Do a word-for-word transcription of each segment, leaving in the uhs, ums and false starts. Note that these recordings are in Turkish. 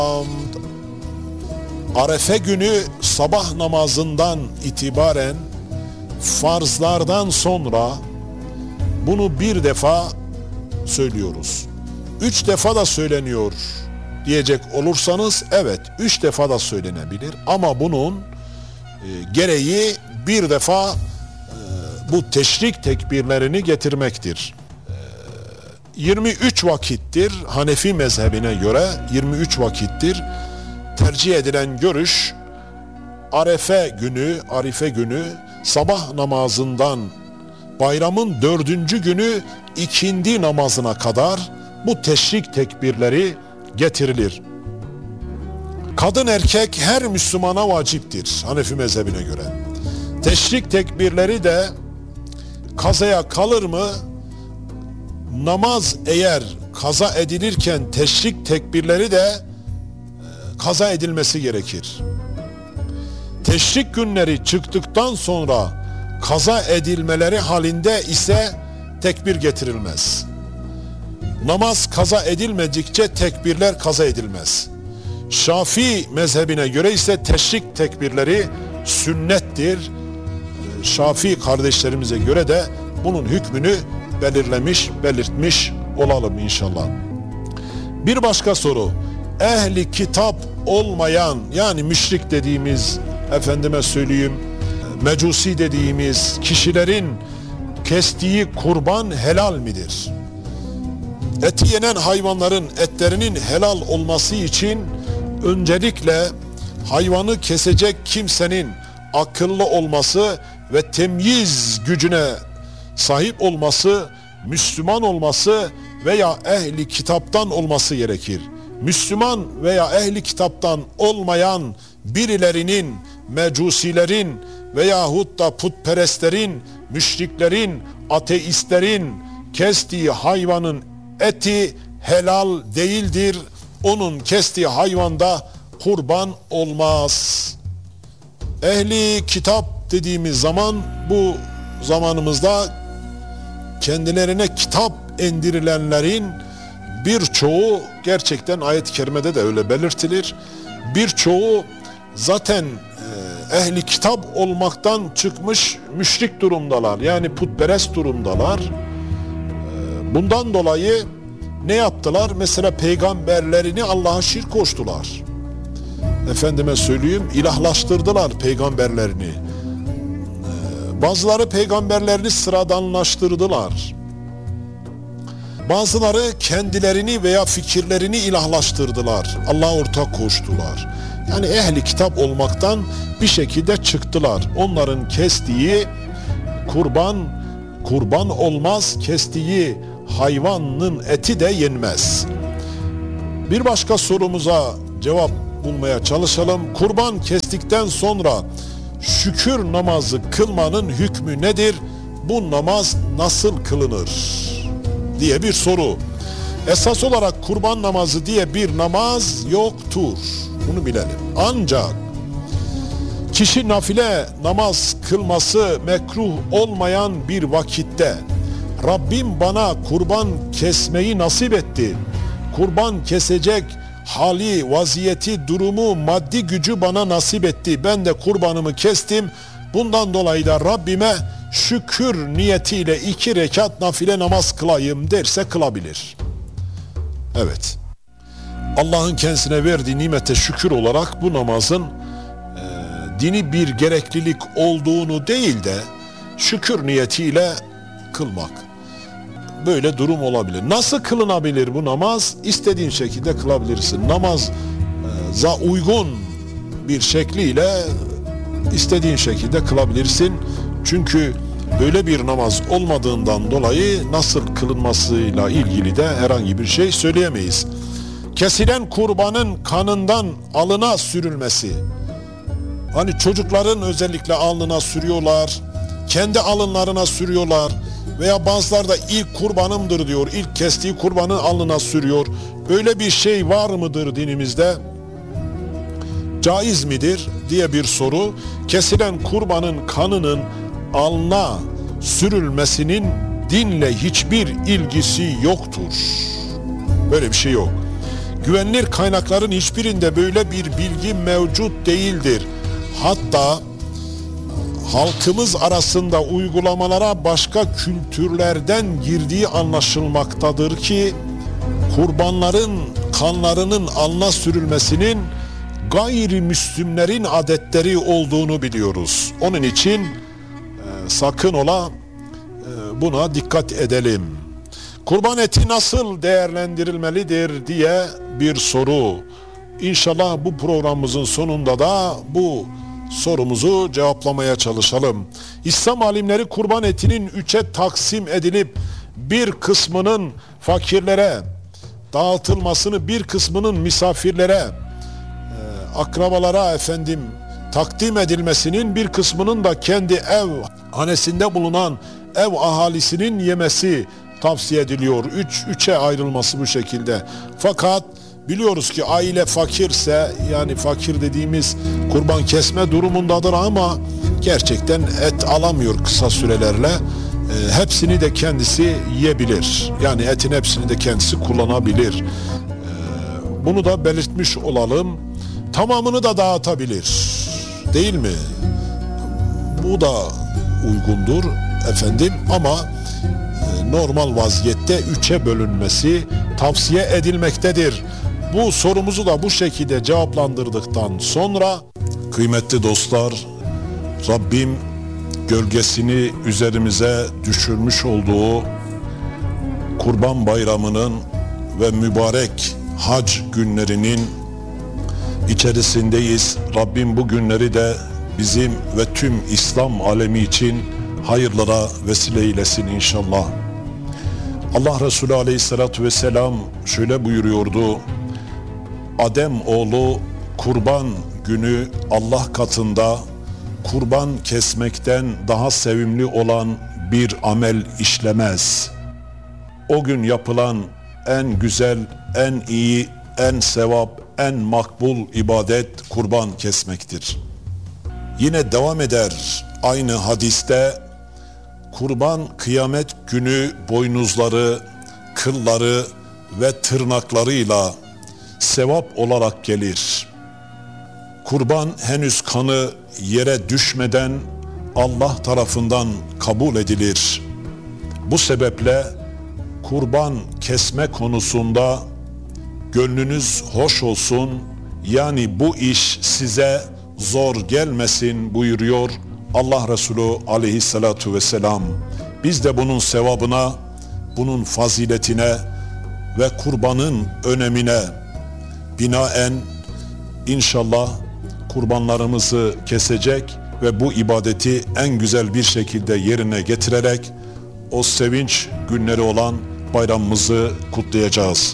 Arefe günü sabah namazından itibaren farzlardan sonra bunu bir defa söylüyoruz. Üç defa da söyleniyor diyecek olursanız evet üç defa da söylenebilir ama bunun e, gereği bir defa e, bu teşrik tekbirlerini getirmektir. E, yirmi üç vakittir Hanefi mezhebine göre yirmi üç vakittir tercih edilen görüş Arefe günü, Arife günü sabah namazından bayramın dördüncü günü ikindi namazına kadar bu teşrik tekbirleri getirilir. Kadın erkek her Müslümana vaciptir Hanefi mezhebine göre. Teşrik tekbirleri de kazaya kalır mı? Namaz eğer kaza edilirken teşrik tekbirleri de kaza edilmesi gerekir. Teşrik günleri çıktıktan sonra kaza edilmeleri halinde ise tekbir getirilmez. Namaz kaza edilmedikçe tekbirler kaza edilmez. Şafii mezhebine göre ise teşrik tekbirleri sünnettir. Şafii kardeşlerimize göre de bunun hükmünü belirlemiş, belirtmiş olalım inşallah. Bir başka soru. Ehli kitap olmayan yani müşrik dediğimiz, efendime söyleyeyim, mecusi dediğimiz kişilerin kestiği kurban helal midir? Eti yenen hayvanların etlerinin helal olması için öncelikle hayvanı kesecek kimsenin akıllı olması ve temyiz gücüne sahip olması, Müslüman olması veya ehli kitaptan olması gerekir. Müslüman veya ehli kitaptan olmayan birilerinin, mecusilerin veyahut da putperestlerin, müşriklerin, ateistlerin kestiği hayvanın eti helal değildir. Onun kestiği hayvanda kurban olmaz. Ehli kitap dediğimiz zaman bu zamanımızda kendilerine kitap indirilenlerin birçoğu gerçekten ayet-i kerimede de öyle belirtilir. Birçoğu zaten e, ehli kitap olmaktan çıkmış müşrik durumdalar. Yani putperest durumdalar. E, bundan dolayı ne yaptılar? Mesela peygamberlerini Allah'a şirk koştular. Efendime söyleyeyim, ilahlaştırdılar peygamberlerini. E, bazıları peygamberlerini sıradanlaştırdılar. Bazıları kendilerini veya fikirlerini ilahlaştırdılar. Allah'a ortak koştular. Yani ehli kitap olmaktan bir şekilde çıktılar. Onların kestiği kurban, kurban olmaz, kestiği hayvanın eti de yenmez. Bir başka sorumuza cevap bulmaya çalışalım. Kurban kestikten sonra şükür namazı kılmanın hükmü nedir? Bu namaz nasıl kılınır diye bir soru. Esas olarak kurban namazı diye bir namaz yoktur. Bunu bilelim. Ancak kişi nafile namaz kılması mekruh olmayan bir vakitte Rabbim bana kurban kesmeyi nasip etti. Kurban kesecek hali, vaziyeti, durumu, maddi gücü bana nasip etti. Ben de kurbanımı kestim. Bundan dolayı da Rabbime şükür niyetiyle iki rekat nafile namaz kılayım derse kılabilir. Evet. Allah'ın kendisine verdiği nimete şükür olarak bu namazın e, dini bir gereklilik olduğunu değil de şükür niyetiyle kılmak. Böyle durum olabilir. Nasıl kılınabilir bu namaz? İstediğin şekilde kılabilirsin. Namaza uygun bir şekliyle istediğin şekilde kılabilirsin. Çünkü böyle bir namaz olmadığından dolayı nasıl kılınmasıyla ilgili de herhangi bir şey söyleyemeyiz. Kesilen kurbanın kanından alına sürülmesi. Hani çocukların özellikle alnına sürüyorlar, kendi alınlarına sürüyorlar veya bazıları da ilk kurbanımdır diyor, ilk kestiği kurbanın alnına sürüyor. Böyle bir şey var mıdır dinimizde? Caiz midir diye bir soru. Kesilen kurbanın kanının alnına sürülmesinin dinle hiçbir ilgisi yoktur. Böyle bir şey yok. Güvenilir kaynakların hiçbirinde böyle bir bilgi mevcut değildir. Hatta halkımız arasında uygulamalara başka kültürlerden girdiği anlaşılmaktadır ki kurbanların kanlarının alna sürülmesinin gayrimüslimlerin adetleri olduğunu biliyoruz. Onun için e, sakın ola e, buna dikkat edelim. Kurban eti nasıl değerlendirilmelidir diye bir soru. İnşallah bu programımızın sonunda da bu sorumuzu cevaplamaya çalışalım. İslam alimleri kurban etinin üçe taksim edilip bir kısmının fakirlere dağıtılmasını, bir kısmının misafirlere, akrabalara efendim takdim edilmesinin, bir kısmının da kendi ev hanesinde bulunan ev ahalisinin yemesi tavsiye ediliyor. Üç, üçe ayrılması bu şekilde. Fakat biliyoruz ki aile fakirse, yani fakir dediğimiz kurban kesme durumundadır ama gerçekten et alamıyor kısa sürelerle. E, hepsini de kendisi yiyebilir. Yani etin hepsini de kendisi kullanabilir. E, bunu da belirtmiş olalım. Tamamını da dağıtabilir. Değil mi? Bu da uygundur efendim ama e, normal vaziyette üçe bölünmesi tavsiye edilmektedir. Bu sorumuzu da bu şekilde cevaplandırdıktan sonra kıymetli dostlar, Rabbim gölgesini üzerimize düşürmüş olduğu Kurban Bayramı'nın ve mübarek hac günlerinin içerisindeyiz. Rabbim bu günleri de bizim ve tüm İslam alemi için hayırlara vesile eylesin inşallah. Allah Resulü Aleyhisselatü Vesselam şöyle buyuruyordu: Adem oğlu kurban günü Allah katında kurban kesmekten daha sevimli olan bir amel işlemez. O gün yapılan en güzel, en iyi, en sevap, en makbul ibadet kurban kesmektir. Yine devam eder aynı hadiste: kurban kıyamet günü boynuzları, kılları ve tırnaklarıyla sevap olarak gelir. Kurban henüz kanı yere düşmeden Allah tarafından kabul edilir. Bu sebeple kurban kesme konusunda gönlünüz hoş olsun, yani bu iş size zor gelmesin buyuruyor Allah Resulü Aleyhissalatu vesselam. Biz de bunun sevabına, bunun faziletine ve kurbanın önemine binaen inşallah kurbanlarımızı kesecek ve bu ibadeti en güzel bir şekilde yerine getirerek o sevinç günleri olan bayramımızı kutlayacağız.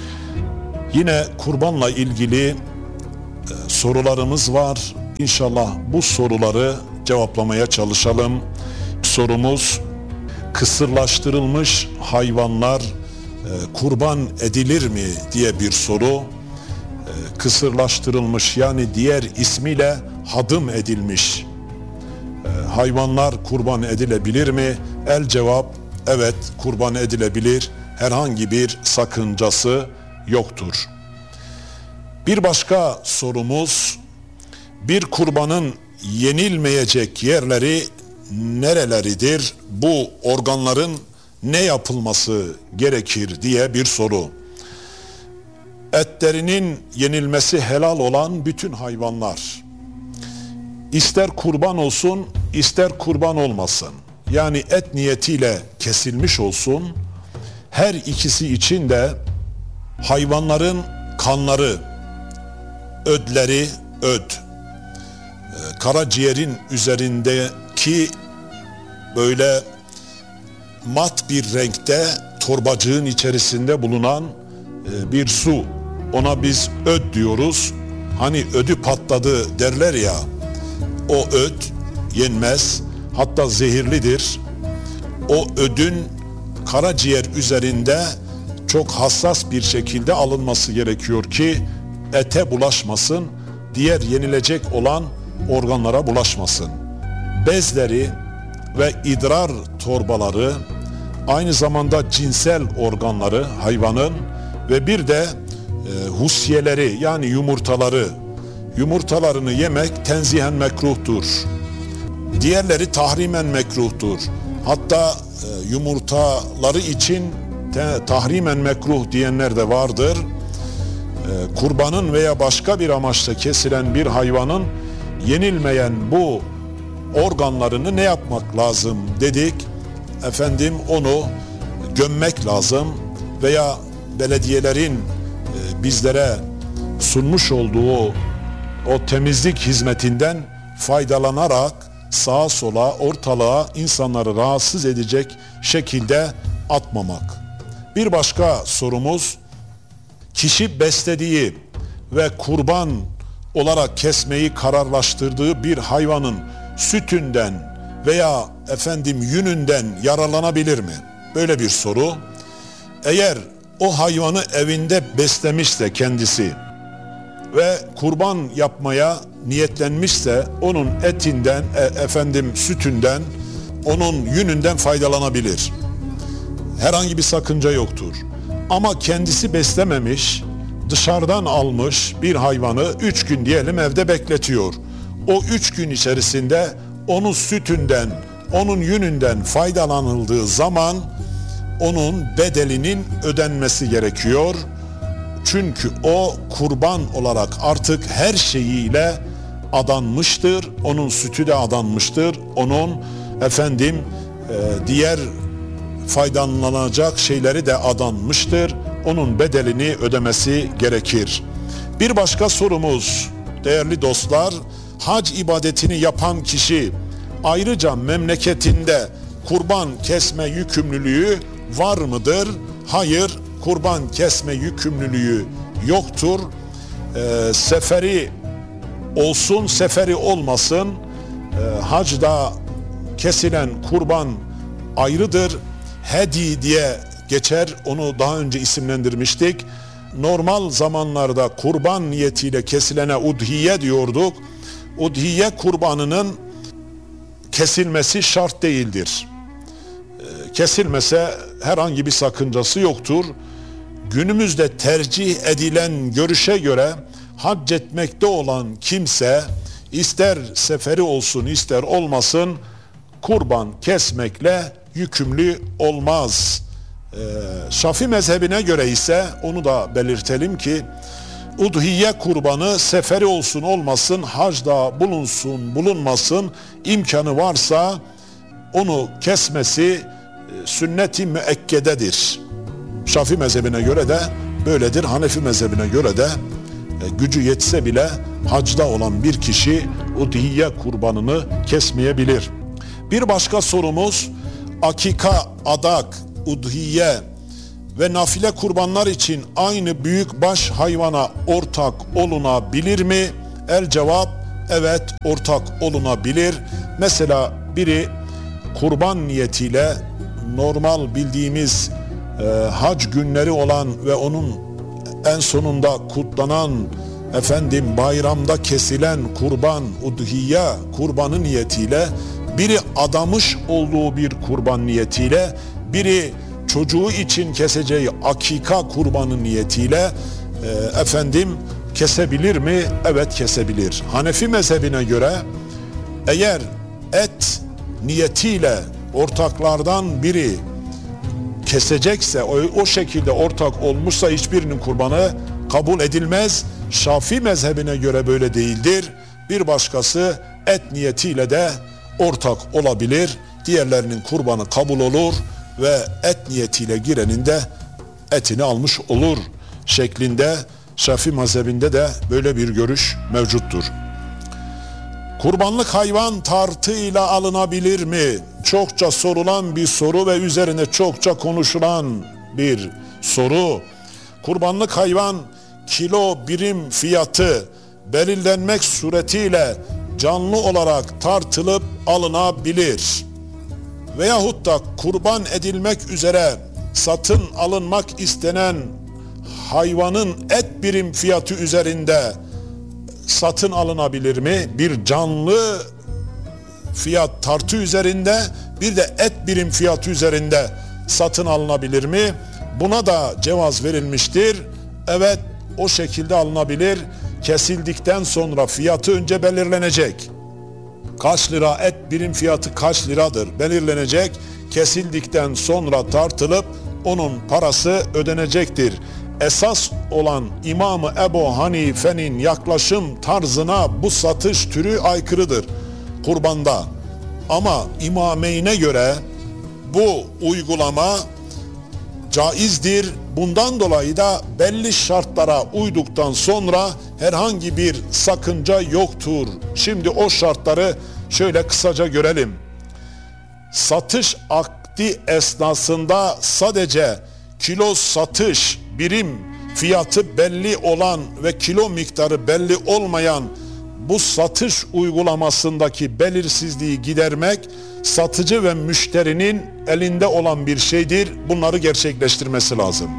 Yine kurbanla ilgili sorularımız var. İnşallah bu soruları cevaplamaya çalışalım. Sorumuz: kısırlaştırılmış hayvanlar kurban edilir mi diye bir soru. Kısırlaştırılmış, yani diğer ismiyle hadım edilmiş hayvanlar kurban edilebilir mi? El cevap: evet, kurban edilebilir. Herhangi bir sakıncası yoktur. Bir başka sorumuz: bir kurbanın yenilmeyecek yerleri nereleridir? Bu organların ne yapılması gerekir diye bir soru. Etlerinin yenilmesi helal olan bütün hayvanlar, ister kurban olsun ister kurban olmasın, yani et niyetiyle kesilmiş olsun, her ikisi için de hayvanların kanları, ödleri, öd, karaciğerin üzerindeki böyle mat bir renkte torbacığın içerisinde bulunan bir su, ona biz öd diyoruz. Hani ödü patladı derler ya, o öd yenmez, hatta zehirlidir. O ödün karaciğer üzerinde çok hassas bir şekilde alınması gerekiyor ki ete bulaşmasın, diğer yenilecek olan organlara bulaşmasın. Bezleri ve idrar torbaları, aynı zamanda cinsel organları hayvanın ve bir de e, husyeleri yani yumurtaları, yumurtalarını yemek tenzihen mekruhtur. Diğerleri tahrimen mekruhtur. Hatta e, yumurtaları için te, tahrimen mekruh diyenler de vardır. E, kurbanın veya başka bir amaçla kesilen bir hayvanın yenilmeyen bu organlarını ne yapmak lazım dedik? Efendim onu gömmek lazım veya belediyelerin e, bizlere sunmuş olduğu o temizlik hizmetinden faydalanarak sağa sola, ortalığa insanları rahatsız edecek şekilde atmamak. Bir başka sorumuz, kişi beslediği ve kurban olarak kesmeyi kararlaştırdığı bir hayvanın sütünden veya efendim yününden yararlanabilir mi? Böyle bir soru. Eğer o hayvanı evinde beslemişse kendisi ve kurban yapmaya niyetlenmişse onun etinden, e, efendim sütünden, onun yününden faydalanabilir. Herhangi bir sakınca yoktur. Ama kendisi beslememiş, dışarıdan almış bir hayvanı üç gün diyelim evde bekletiyor. O üç gün içerisinde onun sütünden, onun yününden faydalanıldığı zaman onun bedelinin ödenmesi gerekiyor. Çünkü o kurban olarak artık her şeyiyle adanmıştır. Onun sütü de adanmıştır. Onun efendim e, diğer faydalanacak şeyleri de adanmıştır. Onun bedelini ödemesi gerekir. Bir başka sorumuz değerli dostlar, hac ibadetini yapan kişi ayrıca memleketinde kurban kesme yükümlülüğü var mıdır? Hayır, kurban kesme yükümlülüğü yoktur. Ee, seferi olsun, seferi olmasın, e, hacda kesilen kurban ayrıdır. Hedi diye geçer, onu daha önce isimlendirmiştik. Normal zamanlarda kurban niyetiyle kesilene udhiye diyorduk. Udhiye kurbanının kesilmesi şart değildir. Kesilmese herhangi bir sakıncası yoktur. Günümüzde tercih edilen görüşe göre hac etmekte olan kimse ister seferi olsun ister olmasın kurban kesmekle yükümlü olmaz. Ee, Şafii mezhebine göre ise onu da belirtelim ki udhiye kurbanı seferi olsun olmasın, hacda bulunsun bulunmasın, imkanı varsa onu kesmesi sünnet-i müekkededir. Şafii mezhebine göre de böyledir. Hanefi mezhebine göre de e, gücü yetse bile hacda olan bir kişi udhiye kurbanını kesmeyebilir. Bir başka sorumuz, akika, adak, udhiye ve nafile kurbanlar için aynı büyükbaş hayvana ortak olunabilir mi? El cevap, evet ortak olunabilir. Mesela biri kurban niyetiyle normal bildiğimiz e, hac günleri olan ve onun en sonunda kutlanan efendim bayramda kesilen kurban, udhiye kurbanı niyetiyle, biri adamış olduğu bir kurban niyetiyle, biri çocuğu için keseceği akika kurbanı niyetiyle e, efendim kesebilir mi? Evet kesebilir. Hanefi mezhebine göre eğer et niyetiyle ortaklardan biri kesecekse, o, o şekilde ortak olmuşsa hiçbirinin kurbanı kabul edilmez. Şafii mezhebine göre böyle değildir. Bir başkası et niyetiyle de ortak olabilir. Diğerlerinin kurbanı kabul olur ve et niyetiyle girenin de etini almış olur şeklinde Şafii mezhebinde de böyle bir görüş mevcuttur. Kurbanlık hayvan tartıyla alınabilir mi? Çokça sorulan bir soru ve üzerine çokça konuşulan bir soru. Kurbanlık hayvan kilo birim fiyatı belirlenmek suretiyle canlı olarak tartılıp alınabilir. Veyahut da kurban edilmek üzere satın alınmak istenen hayvanın et birim fiyatı üzerinde satın alınabilir mi? Bir canlı fiyat tartı üzerinde, bir de et birim fiyatı üzerinde satın alınabilir mi? Buna da cevaz verilmiştir. Evet, o şekilde alınabilir. Kesildikten sonra fiyatı önce belirlenecek. Kaç lira et, birim fiyatı kaç liradır belirlenecek. Kesildikten sonra tartılıp onun parası ödenecektir. Esas olan İmam-ı Ebu Hanife'nin yaklaşım tarzına bu satış türü aykırıdır kurbanda. Ama İmameyn'e göre bu uygulama caizdir. Bundan dolayı da belli şartlara uyduktan sonra herhangi bir sakınca yoktur. Şimdi o şartları şöyle kısaca görelim. Satış akdi esnasında sadece kilo satış, birim fiyatı belli olan ve kilo miktarı belli olmayan bu satış uygulamasındaki belirsizliği gidermek satıcı ve müşterinin elinde olan bir şeydir. Bunları gerçekleştirmesi lazım.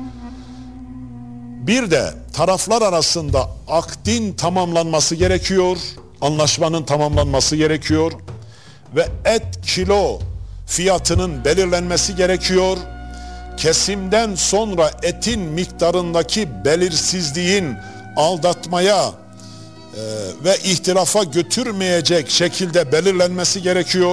Bir de taraflar arasında akdin tamamlanması gerekiyor, anlaşmanın tamamlanması gerekiyor ve et kilo fiyatının belirlenmesi gerekiyor. Kesimden sonra etin miktarındaki belirsizliğin aldatmaya e, ve ihtilafa götürmeyecek şekilde belirlenmesi gerekiyor.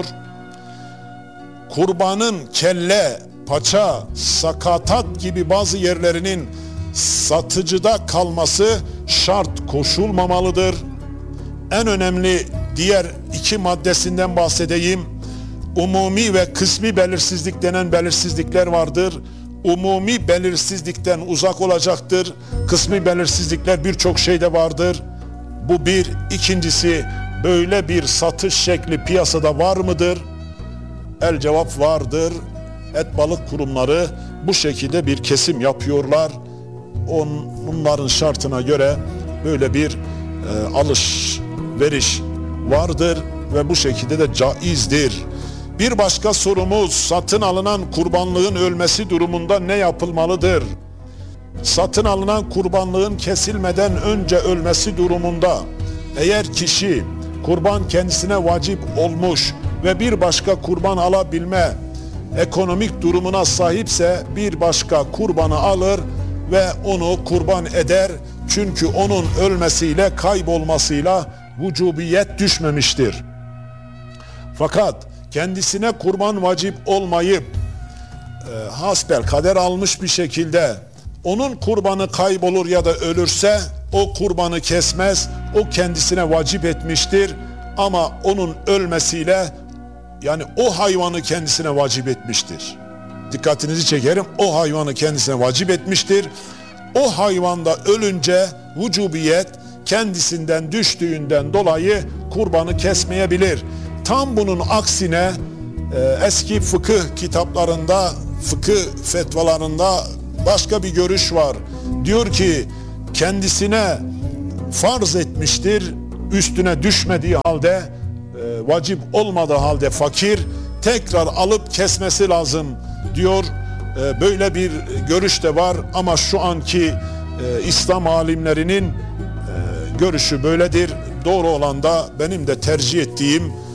Kurbanın kelle, paça, sakatat gibi bazı yerlerinin satıcıda kalması şart koşulmamalıdır. En önemli diğer iki maddesinden bahsedeyim. Umumi ve kısmi belirsizlik denen belirsizlikler vardır. Umumi belirsizlikten uzak olacaktır. Kısmi belirsizlikler birçok şeyde vardır. Bu bir. İkincisi, böyle bir satış şekli piyasada var mıdır? El cevap vardır. Et balık kurumları bu şekilde bir kesim yapıyorlar. Onların şartına göre böyle bir e, alışveriş vardır ve bu şekilde de caizdir. Bir başka sorumuz, satın alınan kurbanlığın ölmesi durumunda ne yapılmalıdır? Satın alınan kurbanlığın kesilmeden önce ölmesi durumunda eğer kişi kurban kendisine vacip olmuş ve bir başka kurban alabilme ekonomik durumuna sahipse bir başka kurbanı alır ve onu kurban eder. Çünkü onun ölmesiyle, kaybolmasıyla vücubiyet düşmemiştir. Fakat kendisine kurban vacip olmayıp e, hasbelkader almış bir şekilde onun kurbanı kaybolur ya da ölürse o kurbanı kesmez, o kendisine vacip etmiştir ama onun ölmesiyle, yani o hayvanı kendisine vacip etmiştir. Dikkatinizi çekerim, o hayvanı kendisine vacip etmiştir. O hayvanda ölünce vücubiyet kendisinden düştüğünden dolayı kurbanı kesmeyebilir. Tam bunun aksine e, eski fıkıh kitaplarında, fıkıh fetvalarında başka bir görüş var. Diyor ki kendisine farz etmiştir, üstüne düşmediği halde, e, vacip olmadığı halde fakir, tekrar alıp kesmesi lazım diyor. E, böyle bir görüş de var ama şu anki e, İslam alimlerinin e, görüşü böyledir. Doğru olan da benim de tercih ettiğim